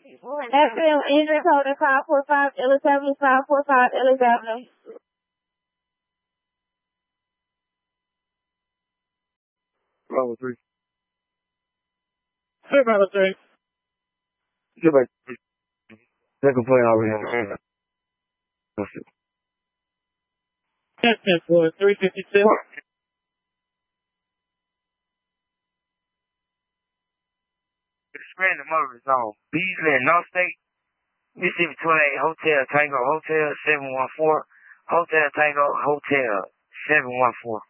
FM engine code 545 Ellis Avenue, 545 Ellis Avenue. Bravo 3. Hey, Bravo 3. Get back. Second plane already on the air. That's it. 10 for 352. Spreading the motor zone. Beasley and North State. Mississippi 28 Hotel Tango Hotel 714. Hotel Tango Hotel 714.